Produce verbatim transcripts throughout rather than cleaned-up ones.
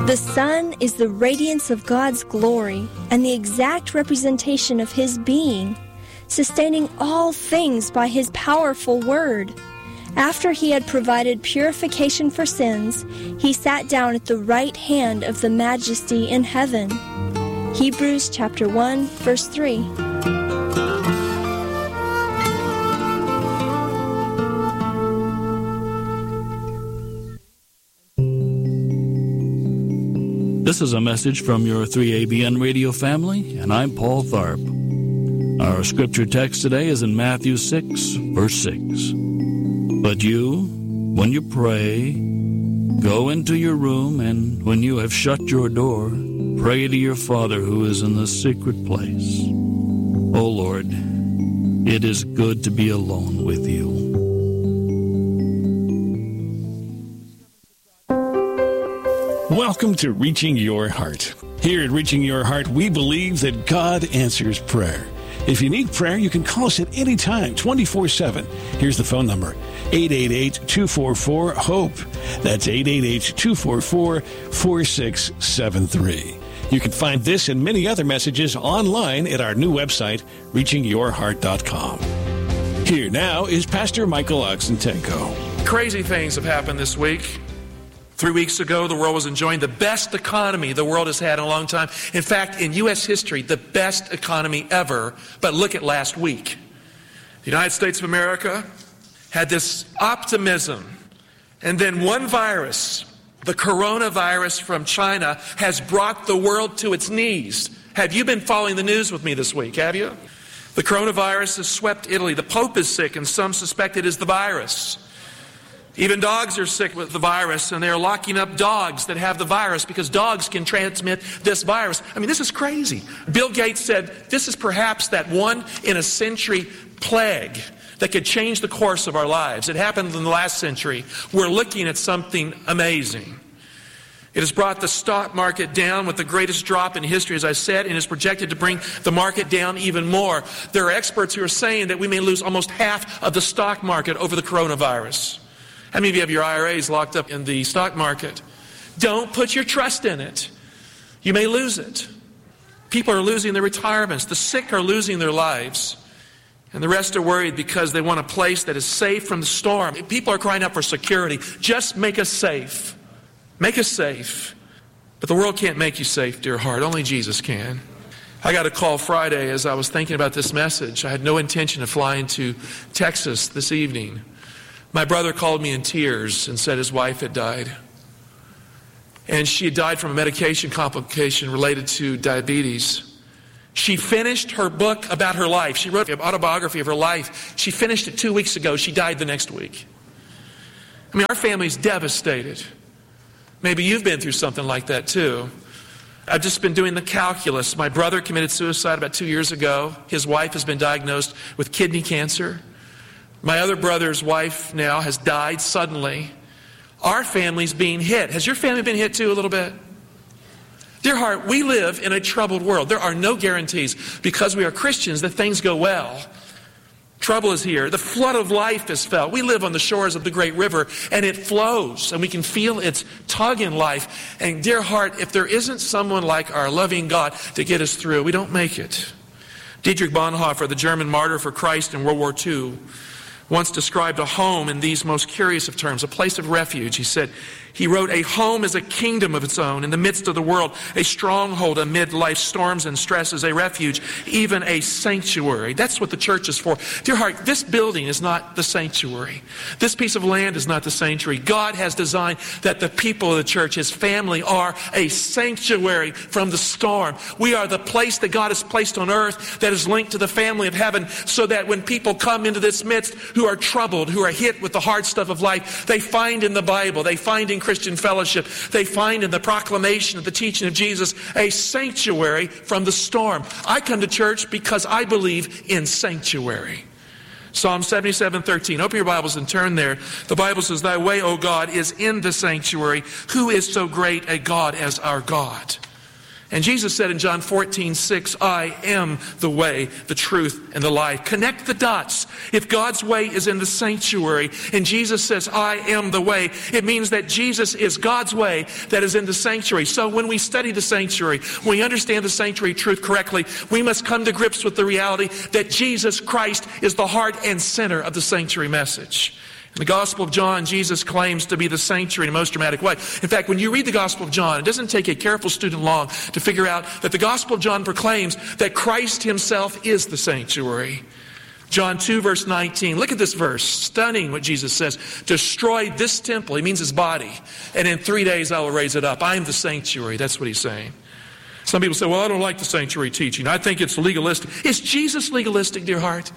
The sun is the radiance of God's glory and the exact representation of His being, sustaining all things by His powerful word. After He had provided purification for sins, He sat down at the right hand of the Majesty in heaven. Hebrews chapter one, verse three. This is a message from your three A B N radio family, and I'm Paul Tharp. Our scripture text today is in Matthew six, verse six. But you, when you pray, go into your room, and when you have shut your door, pray to your Father who is in the secret place. O Lord, it is good to be alone with you. Welcome to Reaching Your Heart. Here at Reaching Your Heart, we believe that God answers prayer. If you need prayer, you can call us at any time, twenty-four seven. Here's the phone number, eight eight eight, two four four, HOPE. That's eight eight eight, two four four, four six seven three. You can find this and many other messages online at our new website, reaching your heart dot com. Here now is Pastor Michael Oxentenko. Crazy things have happened this week. Three weeks ago, the world was enjoying the best economy the world has had in a long time. In fact, in U S history, the best economy ever. But look at last week. The United States of America had this optimism. And then one virus, the coronavirus from China, has brought the world to its knees. Have you been following the news with me this week, have you? The coronavirus has swept Italy. The Pope is sick, and some suspect it is the virus. Even dogs are sick with the virus, and they're locking up dogs that have the virus because dogs can transmit this virus. I mean, this is crazy. Bill Gates said this is perhaps that one in a century plague that could change the course of our lives. It happened in the last century. We're looking at something amazing. It has brought the stock market down with the greatest drop in history, as I said, and is projected to bring the market down even more. There are experts who are saying that we may lose almost half of the stock market over the coronavirus. How many of you have your I R As locked up in the stock market? Don't put your trust in it. You may lose it. People are losing their retirements. The sick are losing their lives. And the rest are worried because they want a place that is safe from the storm. People are crying out for security. Just make us safe. Make us safe. But the world can't make you safe, dear heart. Only Jesus can. I got a call Friday as I was thinking about this message. I had no intention of flying to Texas this evening. My brother called me in tears and said his wife had died. And she had died from a medication complication related to diabetes. She finished her book about her life. She wrote an autobiography of her life. She finished it two weeks ago. She died the next week. I mean, our family's devastated. Maybe you've been through something like that too. I've just been doing the calculus. My brother committed suicide about two years ago. His wife has been diagnosed with kidney cancer. My other brother's wife now has died suddenly. Our family's being hit. Has your family been hit too a little bit? Dear heart, we live in a troubled world. There are no guarantees because we are Christians that things go well. Trouble is here. The flood of life is felt. We live on the shores of the great river, and it flows, and we can feel its tug in life. And dear heart, if there isn't someone like our loving God to get us through, we don't make it. Dietrich Bonhoeffer, the German martyr for Christ in World War Two, once described a home in these most curious of terms, a place of refuge. He said, he wrote, "A home is a kingdom of its own in the midst of the world, a stronghold amid life's storms and stresses, a refuge, even a sanctuary." That's what the church is for. Dear heart, this building is not the sanctuary. This piece of land is not the sanctuary. God has designed that the people of the church, His family, are a sanctuary from the storm. We are the place that God has placed on earth that is linked to the family of heaven, so that when people come into this midst who are troubled, who are hit with the hard stuff of life, they find in the Bible, they find in Christian fellowship, they find in the proclamation of the teaching of Jesus a sanctuary from the storm. I come to church because I believe in sanctuary. Psalm seventy-seven thirteen. Open your Bibles and turn there. The Bible says, "Thy way, O God, is in the sanctuary. Who is so great a God as our God?" And Jesus said in John fourteen six, I am the way, the truth, and the life. Connect the dots. If God's way is in the sanctuary, and Jesus says, I am the way, it means that Jesus is God's way that is in the sanctuary. So when we study the sanctuary, when we understand the sanctuary truth correctly, we must come to grips with the reality that Jesus Christ is the heart and center of the sanctuary message. In the Gospel of John, Jesus claims to be the sanctuary in a most dramatic way. In fact, when you read the Gospel of John, it doesn't take a careful student long to figure out that the Gospel of John proclaims that Christ himself is the sanctuary. John two, verse nineteen. Look at this verse. Stunning what Jesus says. Destroy this temple. He means his body. And in three days I will raise it up. I am the sanctuary. That's what he's saying. Some people say, well, I don't like the sanctuary teaching. I think it's legalistic. Is Jesus legalistic, dear heart?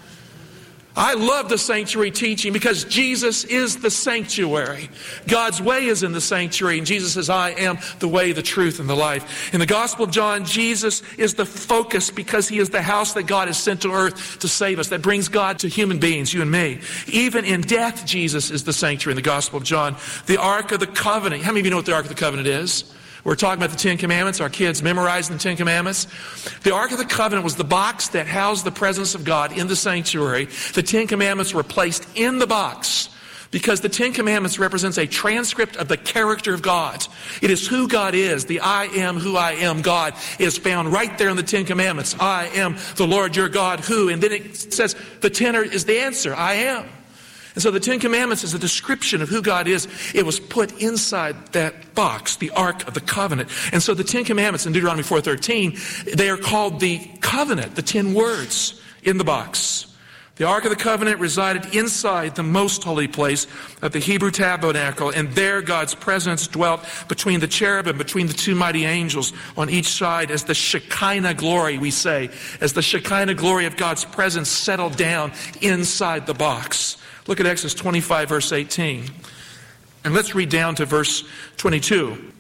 I love the sanctuary teaching because Jesus is the sanctuary. God's way is in the sanctuary, and Jesus says, I am the way, the truth, and the life. In the Gospel of John, Jesus is the focus because he is the house that God has sent to earth to save us, that brings God to human beings, you and me. Even in death, Jesus is the sanctuary in the Gospel of John. The Ark of the Covenant. How many of you know what the Ark of the Covenant is? We're talking about the Ten Commandments. Our kids memorizing the Ten Commandments. The Ark of the Covenant was the box that housed the presence of God in the sanctuary. The Ten Commandments were placed in the box because the Ten Commandments represents a transcript of the character of God. It is who God is. The I am who I am God is found right there in the Ten Commandments. I am the Lord your God who. And then it says the tenor is the answer. I am. And so the Ten Commandments is a description of who God is. It was put inside that box, the Ark of the Covenant. And so the Ten Commandments in Deuteronomy four thirteen, they are called the covenant, the ten words in the box. The Ark of the Covenant resided inside the most holy place of the Hebrew tabernacle, and there God's presence dwelt between the cherubim, between the two mighty angels on each side as the Shekinah glory, we say, as the Shekinah glory of God's presence settled down inside the box. Look at Exodus twenty-five, verse eighteen. And let's read down to verse twenty-two.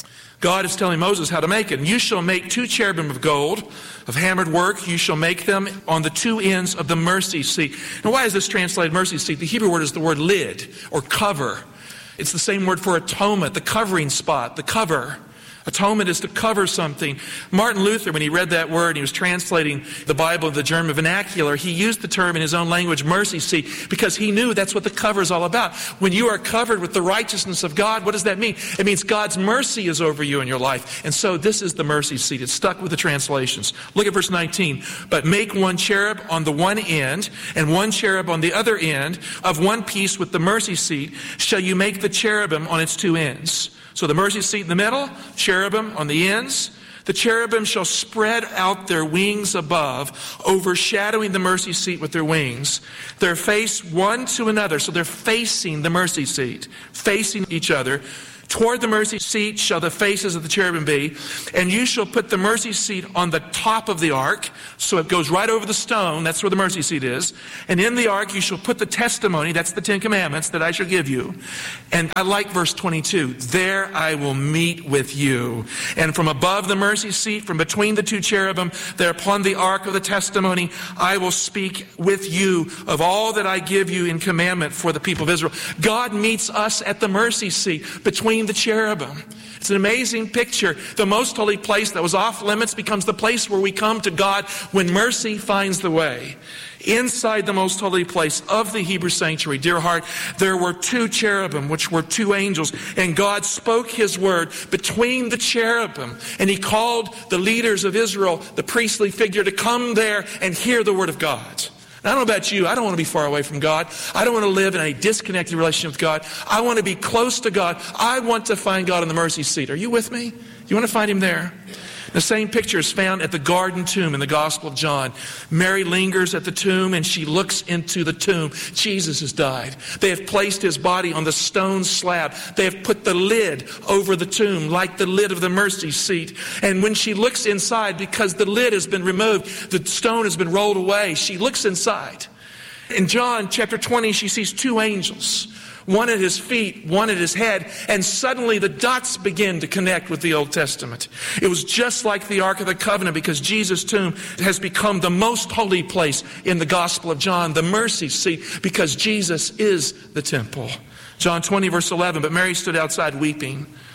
God is telling Moses how to make it. And you shall make two cherubim of gold, of hammered work. You shall make them on the two ends of the mercy seat. Now, why is this translated mercy seat? The Hebrew word is the word lid or cover. It's the same word for atonement, the covering spot, the cover. Atonement is to cover something. Martin Luther, when he read that word, and he was translating the Bible in the German vernacular, he used the term in his own language, mercy seat, because he knew that's what the cover is all about. When you are covered with the righteousness of God, what does that mean? It means God's mercy is over you in your life. And so this is the mercy seat. It's stuck with the translations. Look at verse nineteen. But make one cherub on the one end, and one cherub on the other end, of one piece with the mercy seat, shall you make the cherubim on its two ends. So the mercy seat in the middle, cherubim on the ends. The cherubim shall spread out their wings above, overshadowing the mercy seat with their wings. Their face one to another, so they're facing the mercy seat, facing each other. Toward the mercy seat shall the faces of the cherubim be, and you shall put the mercy seat on the top of the ark, so it goes right over the stone. That's where the mercy seat is. And in the ark you shall put the testimony, that's the Ten Commandments that I shall give you. And I like verse twenty-two. There I will meet with you. And from above the mercy seat, from between the two cherubim, there upon the ark of the testimony, I will speak with you of all that I give you in commandment for the people of Israel. God meets us at the mercy seat between the cherubim. It's an amazing picture. The most holy place that was off limits becomes the place where we come to God when mercy finds the way. Inside the most holy place of the Hebrew sanctuary, dear heart, there were two cherubim, which were two angels, and God spoke his word between the cherubim, and he called the leaders of Israel, the priestly figure, to come there and hear the word of God. I don't know about you. I don't want to be far away from God. I don't want to live in a disconnected relationship with God. I want to be close to God. I want to find God on the mercy seat. Are you with me? You want to find him there? The same picture is found at the garden tomb in the Gospel of John. Mary lingers at the tomb and she looks into the tomb. Jesus has died. They have placed his body on the stone slab. They have put the lid over the tomb like the lid of the mercy seat. And when she looks inside, because the lid has been removed, the stone has been rolled away, she looks inside. In John chapter twenty, she sees two angels. One at his feet, one at his head, and suddenly the dots begin to connect with the Old Testament. It was just like the Ark of the Covenant, because Jesus' tomb has become the most holy place in the Gospel of John, the mercy seat, because Jesus is the temple. John twenty, verse eleven, but Mary stood outside weeping.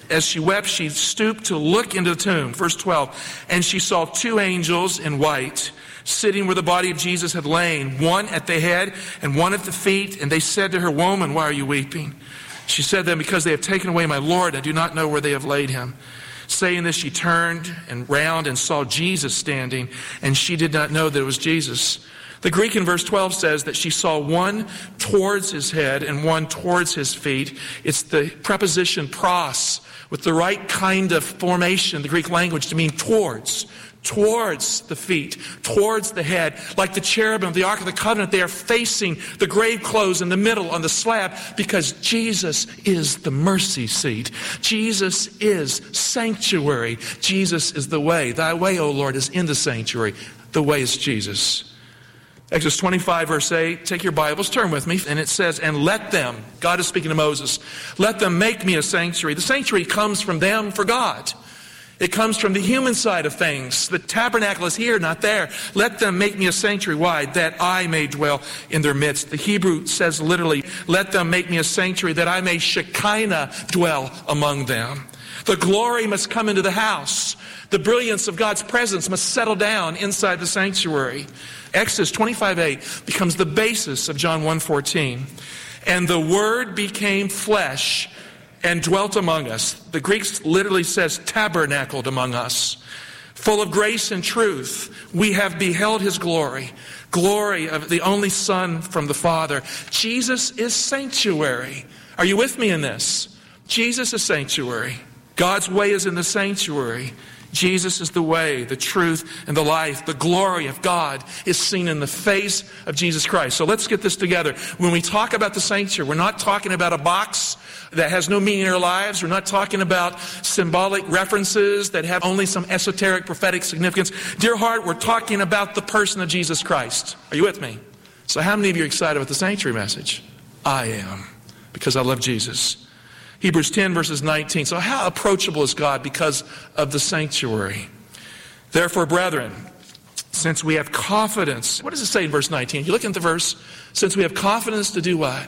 As she wept, she stooped to look into the tomb. Verse twelve, and she saw two angels in white, sitting where the body of Jesus had lain, one at the head and one at the feet. And they said to her, Woman, why are you weeping? She said to them, Because they have taken away my Lord. I do not know where they have laid him. Saying this, she turned and round and saw Jesus standing, and she did not know that it was Jesus. The Greek in verse twelve says that she saw one towards his head and one towards his feet. It's the preposition pros, with the right kind of formation, the Greek language, to mean towards. Towards the feet, towards the head. Like the cherubim of the Ark of the Covenant, they are facing the grave clothes in the middle on the slab, because Jesus is the mercy seat. Jesus is sanctuary. Jesus is the way. Thy way, O Lord, is in the sanctuary. The way is Jesus. Exodus twenty-five, verse eight, take your Bibles, turn with me, and it says, and let them, God is speaking to Moses, let them make me a sanctuary. The sanctuary comes from them for God. It comes from the human side of things. The tabernacle is here, not there. Let them make me a sanctuary. Why? That I may dwell in their midst. The Hebrew says literally, let them make me a sanctuary that I may Shekinah dwell among them. The glory must come into the house. The brilliance of God's presence must settle down inside the sanctuary. Exodus twenty-five eight becomes the basis of John one fourteen. And the Word became flesh and dwelt among us. The Greek literally says tabernacled among us. Full of grace and truth, we have beheld his glory. Glory of the only Son from the Father. Jesus is sanctuary. Are you with me in this? Jesus is sanctuary. God's way is in the sanctuary. Jesus is the way, the truth, and the life. The glory of God is seen in the face of Jesus Christ. So let's get this together. When we talk about the sanctuary, we're not talking about a box that has no meaning in our lives. We're not talking about symbolic references that have only some esoteric prophetic significance. Dear heart, we're talking about the person of Jesus Christ. Are you with me? So how many of you are excited about the sanctuary message? I am, because I love Jesus. Hebrews ten, verses nineteen. So how approachable is God because of the sanctuary? Therefore, brethren, since we have confidence. What does it say in verse nineteen? You look at the verse. Since we have confidence to do what?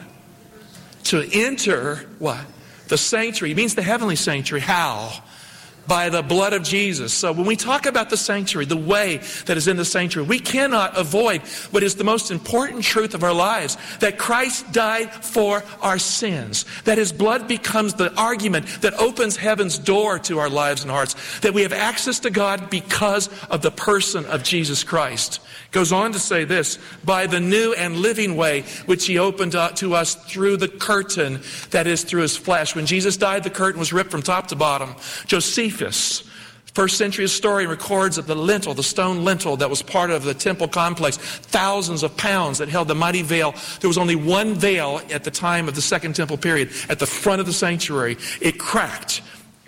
To enter what? The sanctuary. It means the heavenly sanctuary. How? By the blood of Jesus. So when we talk about the sanctuary, the way that is in the sanctuary, we cannot avoid what is the most important truth of our lives, that Christ died for our sins, that his blood becomes the argument that opens heaven's door to our lives and hearts, that we have access to God because of the person of Jesus Christ. It goes on to say this, by the new and living way which he opened up to us through the curtain, that is through his flesh. When Jesus died, the curtain was ripped from top to bottom. Josephus, first century historian, records of the lintel, the stone lintel that was part of the temple complex, thousands of pounds that held the mighty veil. There was only one veil at the time of the Second Temple period at the front of the sanctuary. It cracked.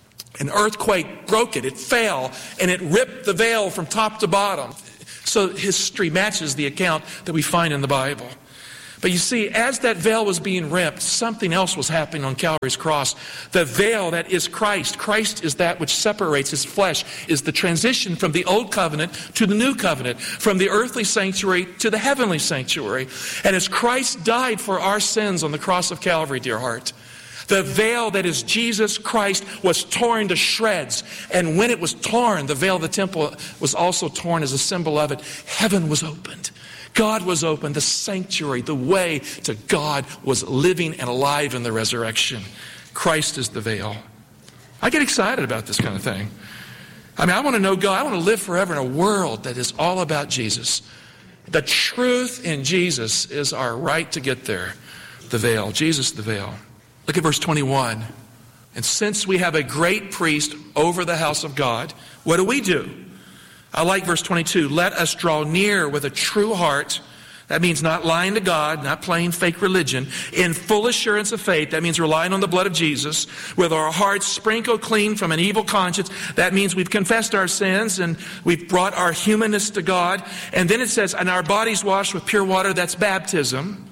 An earthquake broke it. It fell, and it ripped the veil from top to bottom. So history matches the account that we find in the Bible. But you see, as that veil was being ripped, something else was happening on Calvary's cross. The veil that is Christ, Christ is that which separates his flesh, is the transition from the old covenant to the new covenant, from the earthly sanctuary to the heavenly sanctuary. And as Christ died for our sins on the cross of Calvary, dear heart, the veil that is Jesus Christ was torn to shreds. And when it was torn, the veil of the temple was also torn as a symbol of it. Heaven was opened. God was open. The sanctuary, the way to God, was living and alive in the resurrection. Christ is the veil. I get excited about this kind of thing. I mean, I want to know God. I want to live forever in a world that is all about Jesus. The truth in Jesus is our right to get there. The veil. Jesus, the veil. Look at verse twenty-one. And since we have a great priest over the house of God, what do we do? I like verse twenty-two. Let us draw near with a true heart. That means not lying to God, not playing fake religion. In full assurance of faith, that means relying on the blood of Jesus. With our hearts sprinkled clean from an evil conscience. That means we've confessed our sins and we've brought our humanness to God. And then it says, and our bodies washed with pure water. That's baptism.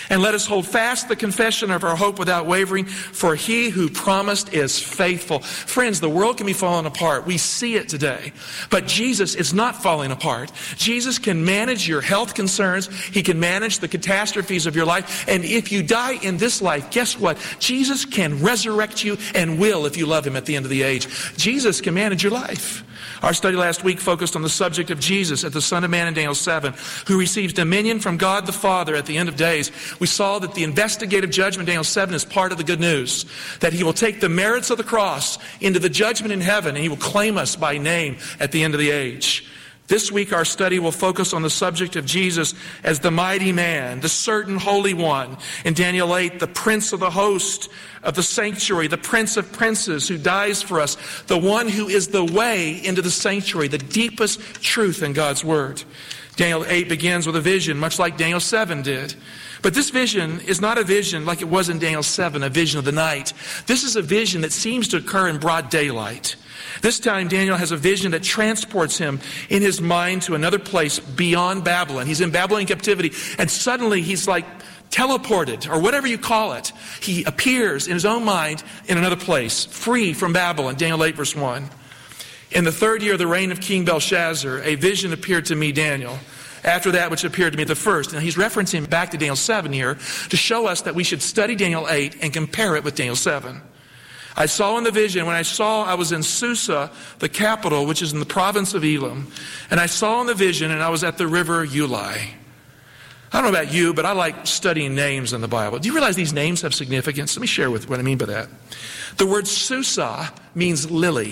And let us hold fast the confession of our hope without wavering, for he who promised is faithful. Friends, the world can be falling apart. We see it today. But Jesus is not falling apart. Jesus can manage your health concerns. He can manage the catastrophes of your life. And if you die in this life, guess what? Jesus can resurrect you and will if you love him at the end of the age. Jesus can manage your life. Our study last week focused on the subject of Jesus as the Son of Man in Daniel seven, who receives dominion from God the Father at the end of days. We saw that the investigative judgment in Daniel seven is part of the good news, that he will take the merits of the cross into the judgment in heaven, and he will claim us by name at the end of the age. This week our study will focus on the subject of Jesus as the mighty man, the certain holy one. In Daniel eight, the prince of the host of the sanctuary, the prince of princes who dies for us, the one who is the way into the sanctuary, the deepest truth in God's word. Daniel eight begins with a vision, much like Daniel seven did. But this vision is not a vision like it was in Daniel seven, a vision of the night. This is a vision that seems to occur in broad daylight. This time, Daniel has a vision that transports him in his mind to another place beyond Babylon. He's in Babylonian captivity, and suddenly he's like teleported, or whatever you call it. He appears in his own mind in another place, free from Babylon. Daniel eight, verse one. In the third year of the reign of King Belshazzar, a vision appeared to me, Daniel, after that which appeared to me at the first. And he's referencing back to Daniel seven here to show us that we should study Daniel eight and compare it with Daniel seven. I saw in the vision, when I saw, I was in Susa, the capital, which is in the province of Elam. And I saw in the vision, and I was at the river Ulai. I don't know about you, but I like studying names in the Bible. Do you realize these names have significance? Let me share with what I mean by that. The word Susa means lily.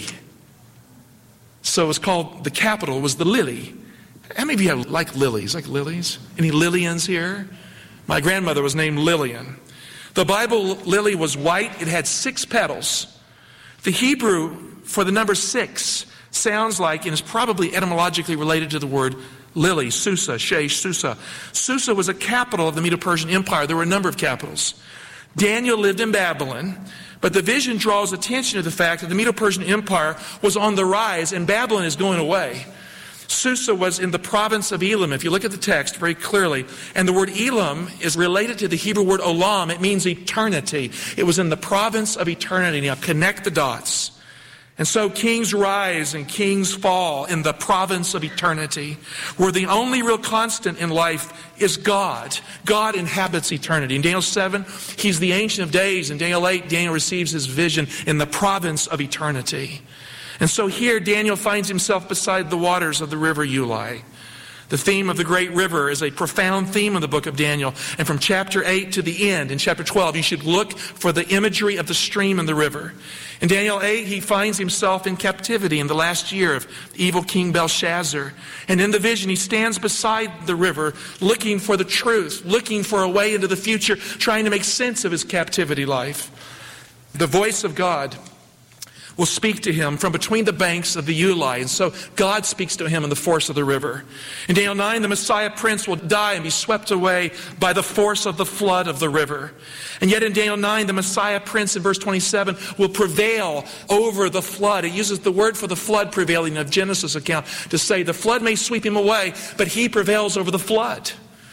So it's called, the capital was the lily. How many of you have, like lilies? Like lilies? Any Lillians here? My grandmother was named Lillian. The Bible lily was white. It had six petals. The Hebrew for the number six sounds like, and is probably etymologically related to the word lily, Susa, Shesh, Susa. Susa was a capital of the Medo-Persian Empire. There were a number of capitals. Daniel lived in Babylon, but the vision draws attention to the fact that the Medo-Persian Empire was on the rise and Babylon is going away. Susa was in the province of Elam, if you look at the text very clearly. And the word Elam is related to the Hebrew word olam. It means eternity. It was in the province of eternity. Now connect the dots. And so kings rise and kings fall in the province of eternity, where the only real constant in life is God. God inhabits eternity. In Daniel seven, he's the Ancient of Days. In Daniel eight, Daniel receives his vision in the province of eternity. And so here Daniel finds himself beside the waters of the river Ulai. The theme of the great river is a profound theme in the book of Daniel. And from chapter eight to the end, in chapter twelve, you should look for the imagery of the stream and the river. In Daniel eight, he finds himself in captivity in the last year of evil King Belshazzar. And in the vision, he stands beside the river, looking for the truth, looking for a way into the future, trying to make sense of his captivity life. The voice of God will speak to him from between the banks of the Ulai. And so God speaks to him in the force of the river. In Daniel nine, the Messiah Prince will die and be swept away by the force of the flood of the river. And yet in Daniel nine, the Messiah Prince in verse twenty-seven will prevail over the flood. It uses the word for the flood prevailing of Genesis account to say the flood may sweep him away, but he prevails over the flood.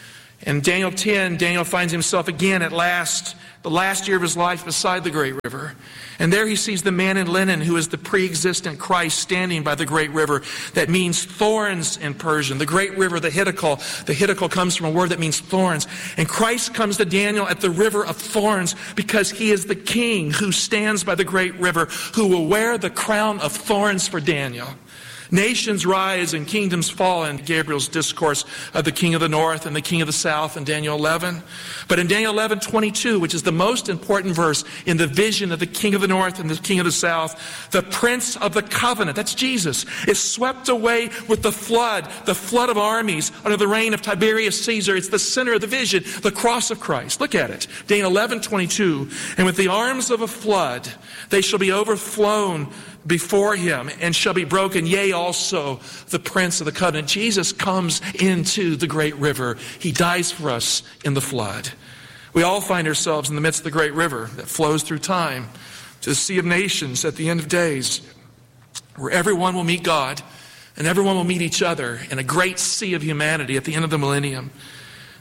In Daniel ten, Daniel finds himself again at last, the last year of his life, beside the great river. And there he sees the man in linen who is the pre-existent Christ standing by the great river. That means thorns in Persian. The great river, the Hiddekel. The Hiddekel comes from a word that means thorns. And Christ comes to Daniel at the river of thorns because he is the king who stands by the great river, who will wear the crown of thorns for Daniel. Nations rise and kingdoms fall in Gabriel's discourse of the king of the north and the king of the south in Daniel eleven. But in Daniel eleven twenty-two, which is the most important verse in the vision of the king of the north and the king of the south, the prince of the covenant, that's Jesus, is swept away with the flood, the flood of armies under the reign of Tiberius Caesar. It's the center of the vision, the cross of Christ. Look at it. Daniel eleven twenty-two, and with the arms of a flood, they shall be overflown before him and shall be broken, yea, also the prince of the covenant. Jesus comes into the great river. He dies for us in the flood. We all find ourselves in the midst of the great river that flows through time to the sea of nations at the end of days, where everyone will meet God and everyone will meet each other in a great sea of humanity at the end of the millennium.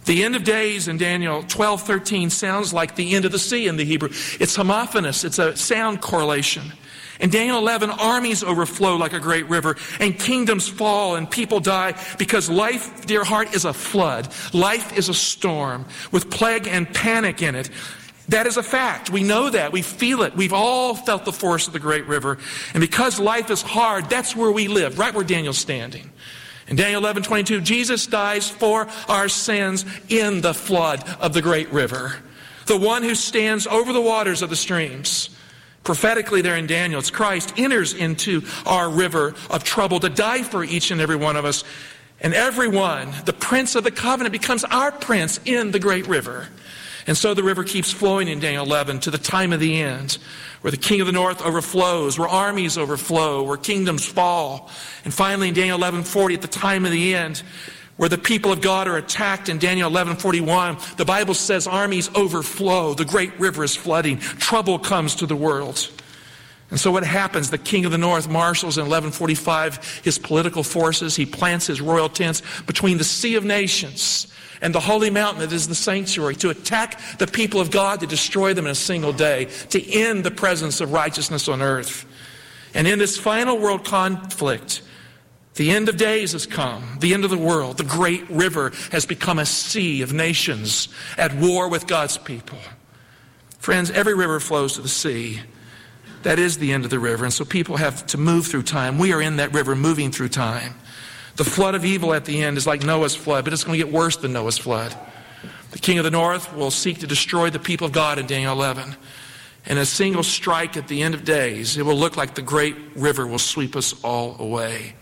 The end of days in Daniel twelve thirteen sounds like the end of the sea in the Hebrew. It's homophonous. It's a sound correlation. In Daniel eleven, armies overflow like a great river, and kingdoms fall, and people die, because life, dear heart, is a flood. Life is a storm with plague and panic in it. That is a fact. We know that. We feel it. We've all felt the force of the great river. And because life is hard, that's where we live, right where Daniel's standing. In Daniel eleven twenty-two, Jesus dies for our sins in the flood of the great river. The one who stands over the waters of the streams. Prophetically there in Daniel, it's Christ enters into our river of trouble to die for each and every one of us. And everyone, the prince of the covenant, becomes our prince in the great river. And so the river keeps flowing in Daniel eleven to the time of the end, where the king of the north overflows, where armies overflow, where kingdoms fall. And finally in Daniel eleven forty, at the time of the end, where the people of God are attacked in Daniel eleven forty-one, the Bible says armies overflow. The great river is flooding. Trouble comes to the world. And so what happens? The king of the north marshals in eleven forty-five his political forces. He plants his royal tents between the sea of nations and the holy mountain that is the sanctuary, to attack the people of God, to destroy them in a single day, to end the presence of righteousness on earth. And in this final world conflict, the end of days has come, the end of the world. The great river has become a sea of nations at war with God's people. Friends, every river flows to the sea. That is the end of the river. And so people have to move through time. We are in that river moving through time. The flood of evil at the end is like Noah's flood, but it's going to get worse than Noah's flood. The king of the north will seek to destroy the people of God in Daniel eleven. In a single strike at the end of days, it will look like the great river will sweep us all away.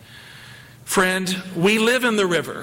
Friend, we live in the river,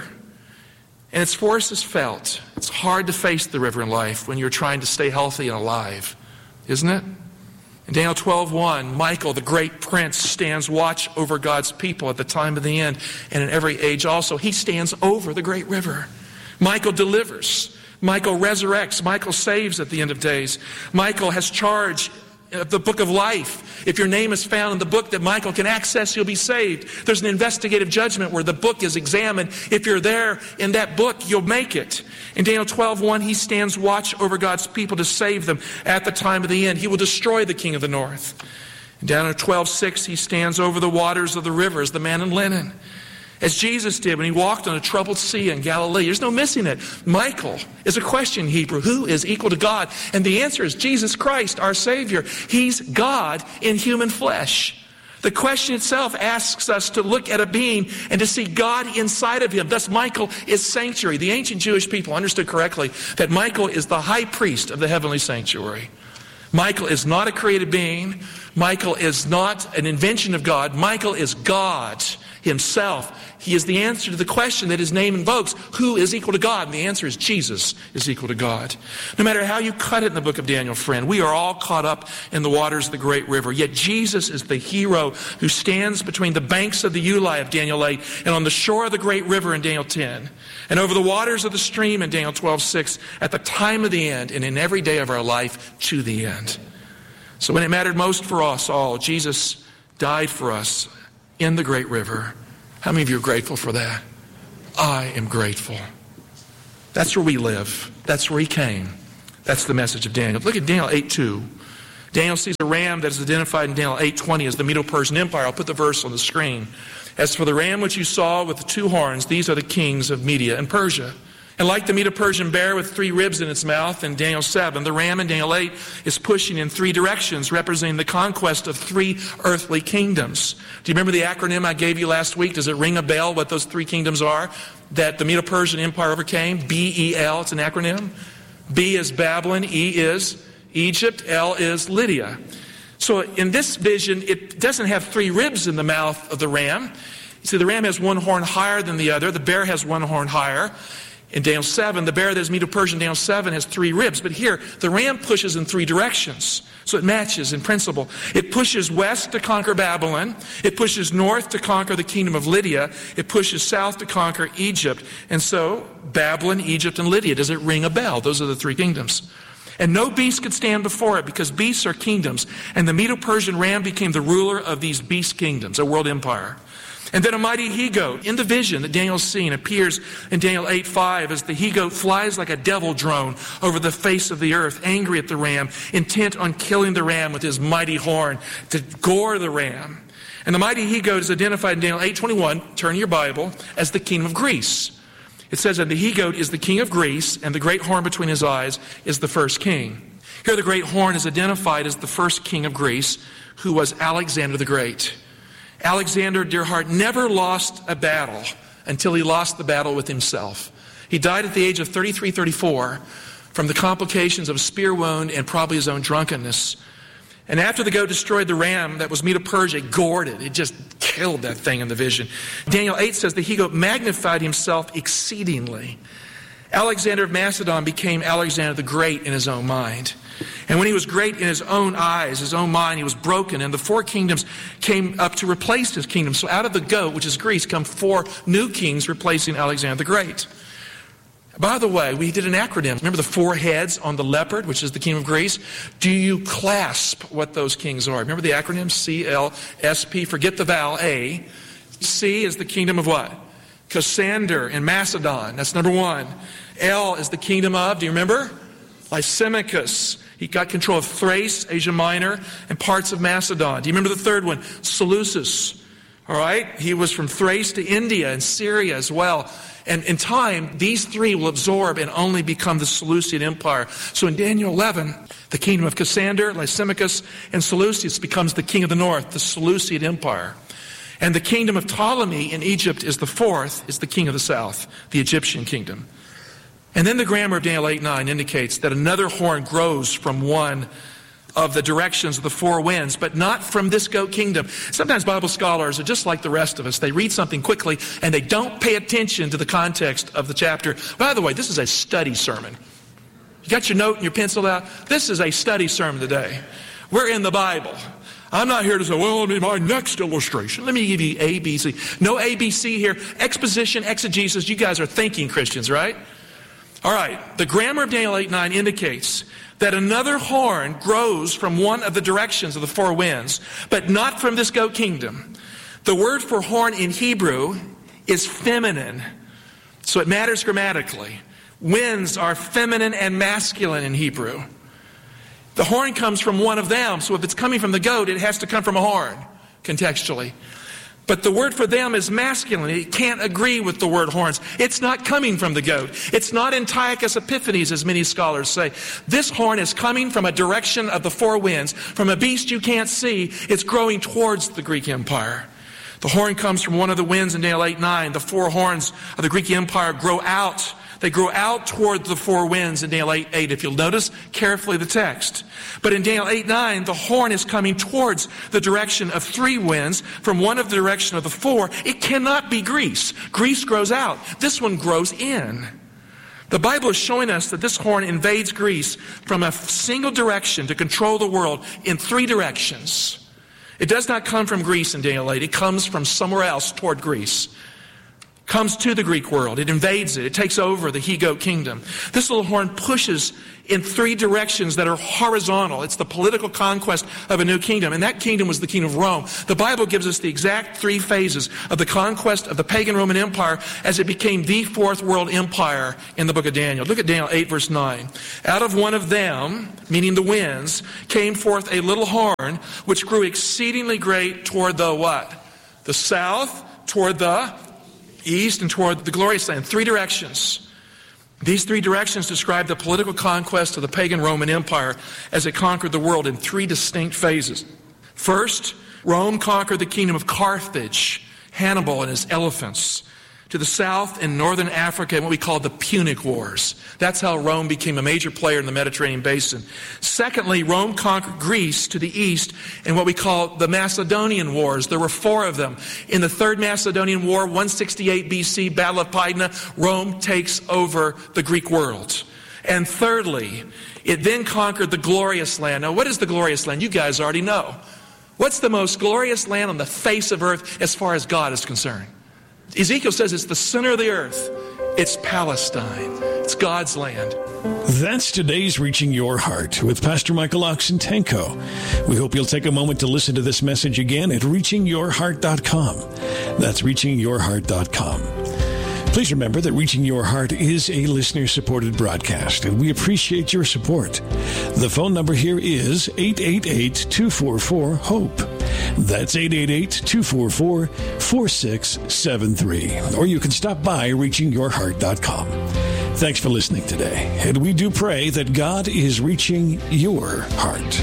and its force is felt. It's hard to face the river in life when you're trying to stay healthy and alive, isn't it? In Daniel twelve one, Michael, the great prince, stands watch over God's people at the time of the end, and in every age also. He stands over the great river. Michael delivers. Michael resurrects. Michael saves at the end of days. Michael has charge of the book of life. If your name is found in the book that Michael can access, you'll be saved. There's an investigative judgment where the book is examined. If you're there in that book, you'll make it. In Daniel twelve one, he stands watch over God's people to save them at the time of the end. He will destroy the king of the north. In Daniel twelve six, he stands over the waters of the rivers, the man in linen, as Jesus did when he walked on a troubled sea in Galilee. There's no missing it. Michael is a question in Hebrew. Who is equal to God? And the answer is Jesus Christ, our Savior. He's God in human flesh. The question itself asks us to look at a being and to see God inside of him. Thus, Michael is sanctuary. The ancient Jewish people understood correctly that Michael is the high priest of the heavenly sanctuary. Michael is not a created being. Michael is not an invention of God. Michael is God himself. He is the answer to the question that his name invokes. Who is equal to God? And the answer is Jesus is equal to God. No matter how you cut it in the book of Daniel, friend, we are all caught up in the waters of the great river. Yet Jesus is the hero who stands between the banks of the Ulai of Daniel eight and on the shore of the great river in Daniel ten. And over the waters of the stream in Daniel twelve six at the time of the end and in every day of our life to the end. So when it mattered most for us all, Jesus died for us in the great river. How many of you are grateful for that? I am grateful. That's where we live. That's where he came. That's the message of Daniel. Look at Daniel eight two. Daniel sees a ram that is identified in Daniel eight twenty as the Medo-Persian Empire. I'll put the verse on the screen. As for the ram which you saw with the two horns, these are the kings of Media and Persia. And like the Medo-Persian bear with three ribs in its mouth in Daniel seven, the ram in Daniel eight is pushing in three directions, representing the conquest of three earthly kingdoms. Do you remember the acronym I gave you last week? Does it ring a bell what those three kingdoms are that the Medo-Persian Empire overcame? B E L, it's an acronym. B is Babylon, E is Egypt, L is Lydia. So in this vision, it doesn't have three ribs in the mouth of the ram. You see, the ram has one horn higher than the other. The bear has one horn higher. In Daniel seven, the bear that is Medo-Persian, Daniel seven, has three ribs. But here, the ram pushes in three directions. So it matches in principle. It pushes west to conquer Babylon. It pushes north to conquer the kingdom of Lydia. It pushes south to conquer Egypt. And so, Babylon, Egypt, and Lydia. Does it ring a bell? Those are the three kingdoms. And no beast could stand before it because beasts are kingdoms. And the Medo-Persian ram became the ruler of these beast kingdoms, a world empire. And then a mighty he-goat in the vision that Daniel's seen appears in Daniel eight five as the he-goat flies like a devil drone over the face of the earth, angry at the ram, intent on killing the ram with his mighty horn to gore the ram. And the mighty he-goat is identified in Daniel eight twenty-one, turn your Bible, as the kingdom of Greece. It says that the he-goat is the king of Greece, and the great horn between his eyes is the first king. Here the great horn is identified as the first king of Greece, who was Alexander the Great. Alexander, dear heart, never lost a battle until he lost the battle with himself. He died at the age of thirty-three, thirty-four from the complications of a spear wound and probably his own drunkenness. And after the goat destroyed the ram that was meat of Persia, it gored it. It just killed that thing in the vision. Daniel eight says the he-goat magnified himself exceedingly. Alexander of Macedon became Alexander the Great in his own mind. And when he was great in his own eyes, his own mind, he was broken. And the four kingdoms came up to replace his kingdom. So out of the goat, which is Greece, come four new kings replacing Alexander the Great. By the way, we did an acronym. Remember the four heads on the leopard, which is the kingdom of Greece? Do you clasp what those kings are? Remember the acronym? C L S P. Forget the vowel A. C is the kingdom of what? Cassander and Macedon. That's number one. L is the kingdom of, do you remember? Lysimachus. He got control of Thrace, Asia Minor, and parts of Macedon. Do you remember the third one? Seleucus. All right? He was from Thrace to India and Syria as well. And in time, these three will absorb and only become the Seleucid Empire. So in Daniel eleven, the kingdom of Cassander, Lysimachus, and Seleucus becomes the king of the north, the Seleucid Empire. And the kingdom of Ptolemy in Egypt is the fourth, is the king of the south, the Egyptian kingdom. And then the grammar of Daniel eight nine indicates that another horn grows from one of the directions of the four winds, but not from this goat kingdom. Sometimes Bible scholars are just like the rest of us. They read something quickly and they don't pay attention to the context of the chapter. By the way, this is a study sermon. You got your note and your pencil out? This is a study sermon today. We're in the Bible. I'm not here to say, well, let me my next illustration. Let me give you A, B, C. No A, B, C here. Exposition, exegesis. You guys are thinking Christians, right? All right. The grammar of Daniel eight nine indicates that another horn grows from one of the directions of the four winds, but not from this goat kingdom. The word for horn in Hebrew is feminine, so it matters grammatically. Winds are feminine and masculine in Hebrew. The horn comes from one of them, so if it's coming from the goat, it has to come from a horn, contextually. But the word for them is masculine. It can't agree with the word horns. It's not coming from the goat. It's not Antiochus Epiphanes, as many scholars say. This horn is coming from a direction of the four winds. From a beast you can't see, it's growing towards the Greek Empire. The horn comes from one of the winds in Daniel eight nine. The four horns of the Greek Empire grow out. They grow out toward the four winds in Daniel eight eight, if you'll notice carefully the text. But in Daniel eight nine, the horn is coming towards the direction of three winds from one of the direction of the four. It cannot be Greece. Greece grows out. This one grows in. The Bible is showing us that this horn invades Greece from a single direction to control the world in three directions. It does not come from Greece in Daniel eight. It comes from somewhere else toward Greece. Comes to the Greek world. It invades it. It takes over the he-goat kingdom. This little horn pushes in three directions that are horizontal. It's the political conquest of a new kingdom. And that kingdom was the kingdom of Rome. The Bible gives us the exact three phases of the conquest of the pagan Roman Empire as it became the fourth world empire in the book of Daniel. Look at Daniel eight verse nine. Out of one of them, meaning the winds, came forth a little horn which grew exceedingly great toward the what? The south, toward the east, and toward the glorious land. Three directions. These three directions describe the political conquest of the pagan Roman Empire as it conquered the world in three distinct phases. First, Rome conquered the kingdom of Carthage, Hannibal and his elephants. To the south in northern Africa in what we call the Punic Wars. That's how Rome became a major player in the Mediterranean basin. Secondly, Rome conquered Greece to the east in what we call the Macedonian Wars. There were four of them. In the Third Macedonian War, one sixty-eight B C, Battle of Pydna, Rome takes over the Greek world. And thirdly, it then conquered the glorious land. Now, what is the glorious land? You guys already know. What's the most glorious land on the face of earth as far as God is concerned? Ezekiel says it's the center of the earth. It's Palestine. It's God's land. That's today's Reaching Your Heart with Pastor Michael Oxentenko. We hope you'll take a moment to listen to this message again at reaching your heart dot com. That's reaching your heart dot com. Please remember that Reaching Your Heart is a listener-supported broadcast, and we appreciate your support. The phone number here is eight eight eight, two four four, HOPE. That's eight eight eight, two four four, four six seven three. Or you can stop by reaching your heart dot com. Thanks for listening today, and we do pray that God is reaching your heart.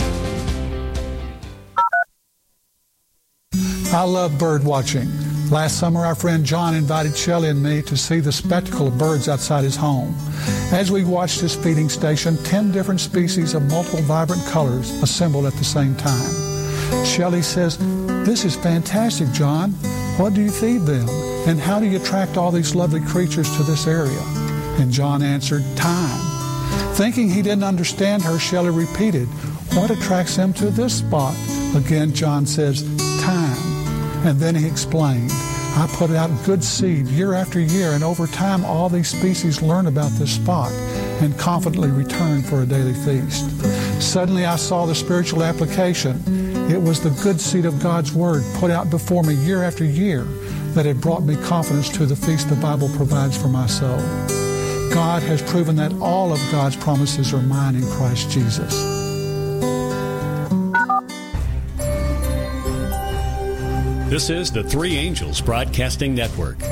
I love bird watching. Last summer, our friend John invited Shelley and me to see the spectacle of birds outside his home. As we watched his feeding station, ten different species of multiple vibrant colors assembled at the same time. Shelley says, "This is fantastic, John. What do you feed them? And how do you attract all these lovely creatures to this area?" And John answered, "Time." Thinking he didn't understand her, Shelley repeated, "What attracts them to this spot?" Again, John says, "Time." And then he explained, "I put out good seed year after year, and over time all these species learn about this spot and confidently return for a daily feast." Suddenly I saw the spiritual application. It was the good seed of God's Word put out before me year after year that had brought me confidence to the feast the Bible provides for my soul. God has proven that all of God's promises are mine in Christ Jesus. This is the Three Angels Broadcasting Network.